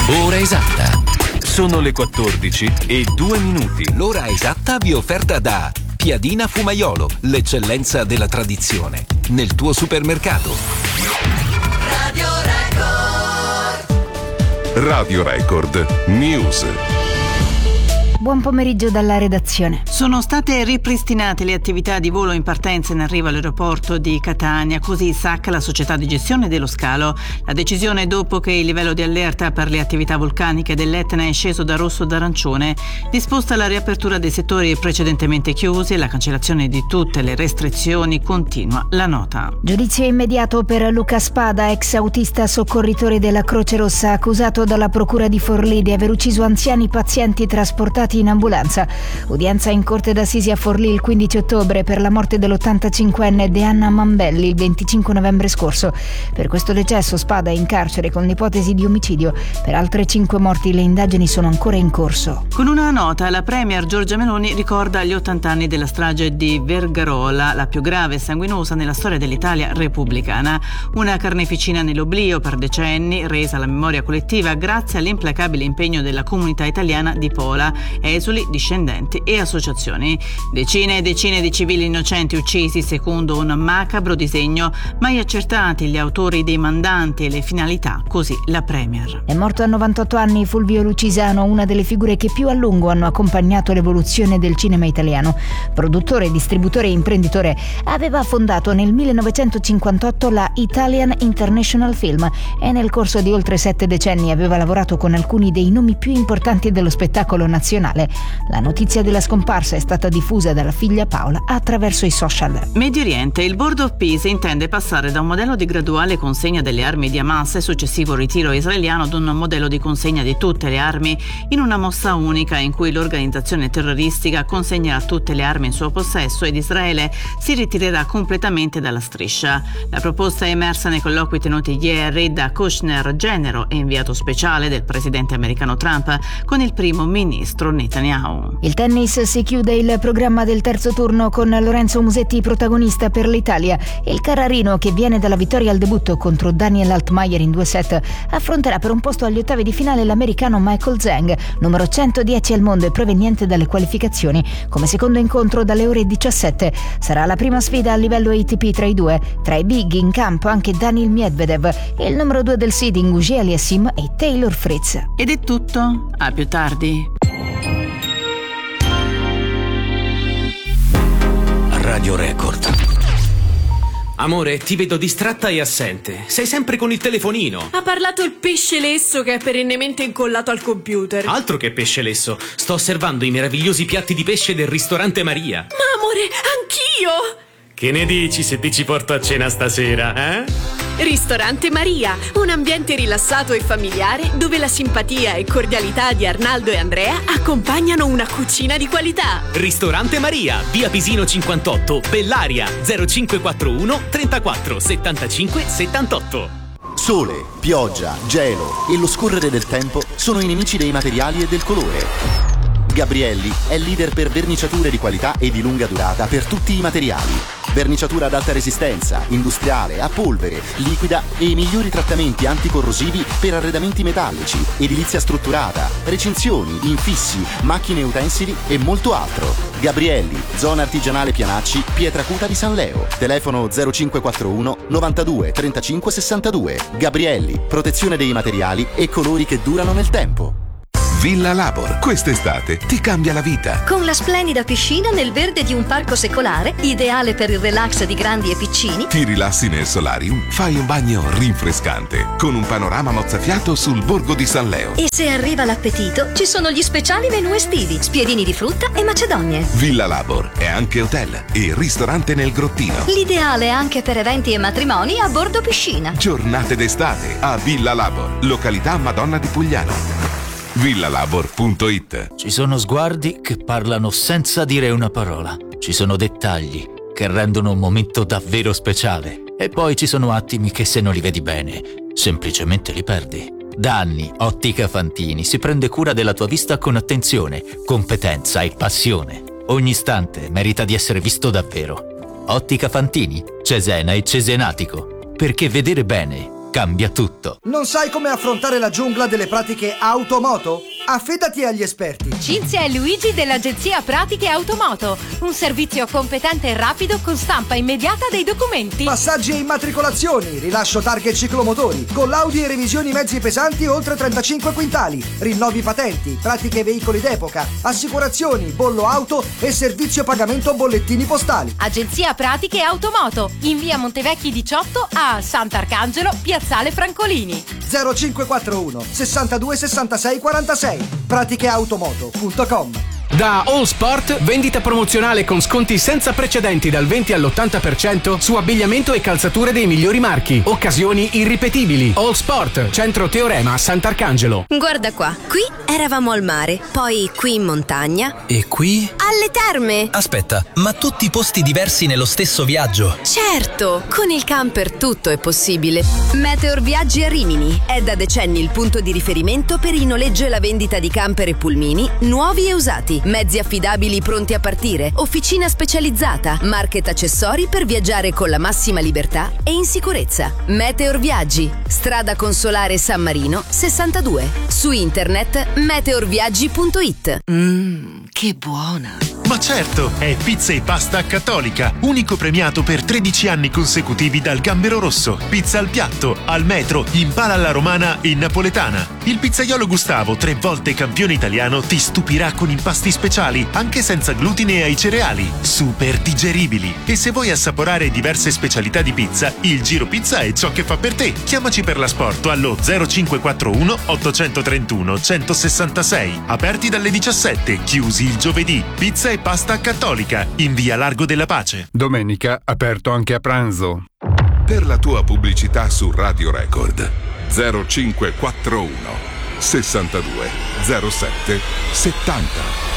Ora esatta. Sono le 14:02. L'ora esatta vi è offerta da Piadina Fumaiolo, l'eccellenza della tradizione, nel tuo supermercato. Radio Record. Radio Record News. Buon pomeriggio dalla redazione. Sono state ripristinate le attività di volo in partenza e in arrivo all'aeroporto di Catania, così SAC, la società di gestione dello scalo. La decisione dopo che il livello di allerta per le attività vulcaniche dell'Etna è sceso da rosso ad arancione, disposta la riapertura dei settori precedentemente chiusi e la cancellazione di tutte le restrizioni, continua la nota. Giudizio immediato per Luca Spada, ex autista soccorritore della Croce Rossa, accusato dalla procura di Forlì di aver ucciso anziani pazienti trasportati in ambulanza. Udienza in corte d'assisi a Forlì il 15 ottobre per la morte dell'85enne Deanna Mambelli il 25 novembre scorso. Per questo decesso Spada è in carcere con l'ipotesi di omicidio. Per altre 5 morti le indagini sono ancora in corso. Con una nota, la premier Giorgia Meloni ricorda gli 80 anni della strage di Vergarola, la più grave e sanguinosa nella storia dell'Italia repubblicana. Una carneficina nell'oblio per decenni, resa alla memoria collettiva grazie all'implacabile impegno della comunità italiana di Pola, esuli, discendenti e associazioni. Decine e decine di civili innocenti uccisi secondo un macabro disegno, mai accertati gli autori dei mandanti e le finalità, così la premier. È morto a 98 anni Fulvio Lucisano, una delle figure che più a lungo hanno accompagnato l'evoluzione del cinema italiano. Produttore, distributore e imprenditore, aveva fondato nel 1958 la Italian International Film e nel corso di oltre 7 decenni aveva lavorato con alcuni dei nomi più importanti dello spettacolo nazionale. La notizia della scomparsa è stata diffusa dalla figlia Paola attraverso i social. Medio Oriente. Il Board of Peace intende passare da un modello di graduale consegna delle armi di Hamas e successivo ritiro israeliano ad un modello di consegna di tutte le armi in una mossa unica in cui l'organizzazione terroristica consegnerà tutte le armi in suo possesso ed Israele si ritirerà completamente dalla striscia. La proposta è emersa nei colloqui tenuti ieri da Kushner, genero e inviato speciale del presidente americano Trump, con il primo ministro Netanyahu. Il tennis si chiude il programma del terzo turno con Lorenzo Musetti protagonista per l'Italia. Il Carrarino, che viene dalla vittoria al debutto contro Daniel Altmaier in 2 set, affronterà per un posto agli ottavi di finale l'americano Michael Zhang, numero 110 al mondo e proveniente dalle qualificazioni. Come secondo incontro dalle ore 17 sarà la prima sfida a livello ATP tra i due. Tra i big in campo anche Daniil Medvedev, il numero 2 del seeding Auger Aliassime e Taylor Fritz. Ed è tutto, a più tardi. Radio Record. Amore, ti vedo distratta e assente. Sei sempre con il telefonino. Ha parlato il pesce lesso che è perennemente incollato al computer. Altro che pesce lesso. Sto osservando i meravigliosi piatti di pesce del ristorante Maria. Ma amore, anch'io! Che ne dici se ti ci porto a cena stasera, eh? Ristorante Maria, un ambiente rilassato e familiare dove la simpatia e cordialità di Arnaldo e Andrea accompagnano una cucina di qualità. Ristorante Maria, via Pisino 58, Bellaria, 0541 34 75 78. Sole, pioggia, gelo e lo scorrere del tempo sono i nemici dei materiali e del colore. Gabrielli è leader per verniciature di qualità e di lunga durata per tutti i materiali. Verniciatura ad alta resistenza, industriale, a polvere, liquida e i migliori trattamenti anticorrosivi per arredamenti metallici, edilizia strutturata, recinzioni, infissi, macchine e utensili e molto altro. Gabrielli, zona artigianale Pianacci, Pietracuta di San Leo. Telefono 0541 92 35 62. Gabrielli, protezione dei materiali e colori che durano nel tempo. Villa Labor, quest'estate ti cambia la vita. Con la splendida piscina nel verde di un parco secolare, ideale per il relax di grandi e piccini. Ti rilassi nel solarium, fai un bagno rinfrescante, con un panorama mozzafiato sul borgo di San Leo. E se arriva l'appetito, ci sono gli speciali menù estivi, spiedini di frutta e macedonie. Villa Labor è anche hotel e ristorante nel grottino. L'ideale anche per eventi e matrimoni a bordo piscina. Giornate d'estate a Villa Labor, località Madonna di Pugliano. villalabor.it. Ci sono sguardi che parlano senza dire una parola. Ci sono dettagli che rendono un momento davvero speciale. E poi ci sono attimi che se non li vedi bene, semplicemente li perdi. Da anni Ottica Fantini si prende cura della tua vista con attenzione, competenza e passione. Ogni istante merita di essere visto davvero. Ottica Fantini, Cesena e Cesenatico. Perché vedere bene cambia tutto. Non sai come affrontare la giungla delle pratiche automoto? Affidati agli esperti. Cinzia e Luigi dell'agenzia Pratiche Automoto. Un servizio competente e rapido con stampa immediata dei documenti. Passaggi e immatricolazioni, rilascio targhe e ciclomotori, collaudi e revisioni mezzi pesanti oltre 35 quintali, rinnovi patenti, pratiche veicoli d'epoca, assicurazioni, bollo auto e servizio pagamento bollettini postali. Agenzia Pratiche Automoto, in via Montevecchi 18 a Sant'Arcangelo, piazzale Francolini. 0541 62 66 46. praticheautomoto.com. Da All Sport, vendita promozionale con sconti senza precedenti dal 20 all'80% su abbigliamento e calzature dei migliori marchi. Occasioni irripetibili. All Sport, centro Teorema, Sant'Arcangelo. Guarda qua, qui eravamo al mare, poi qui in montagna. E qui? Alle terme. Aspetta, ma tutti posti diversi nello stesso viaggio? Certo, con il camper tutto è possibile. Meteor Viaggi a Rimini è da decenni il punto di riferimento per il noleggio e la vendita di camper e pulmini nuovi e usati. Mezzi affidabili pronti a partire, officina specializzata, market accessori per viaggiare con la massima libertà e in sicurezza. Meteor Viaggi, strada Consolare San Marino 62. Su internet meteorviaggi.it. Che buona! Ma certo, è Pizza e Pasta Cattolica, unico premiato per 13 anni consecutivi dal Gambero Rosso. Pizza al piatto, al metro, in pala alla romana e napoletana. Il pizzaiolo Gustavo, 3 volte campione italiano, ti stupirà con impasti speciali, anche senza glutine ai cereali, super digeribili. E se vuoi assaporare diverse specialità di pizza, il Giro Pizza è ciò che fa per te. Chiamaci per l'asporto allo 0541 831 166. Aperti dalle 17, chiusi il giovedì. Pizza e Pasta Cattolica, in via Largo della Pace. Domenica aperto anche a pranzo. Per la tua pubblicità su Radio Record 0541 62 07 70.